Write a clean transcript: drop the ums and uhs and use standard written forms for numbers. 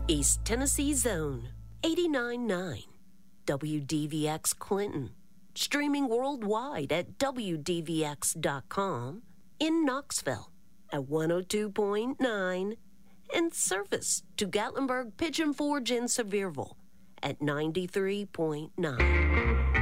East Tennessee Zone, 89.9. WDVX Clinton. Streaming worldwide at WDVX.com. In Knoxville at 102.9. And service to Gatlinburg, Pigeon Forge, and Sevierville at 93.9.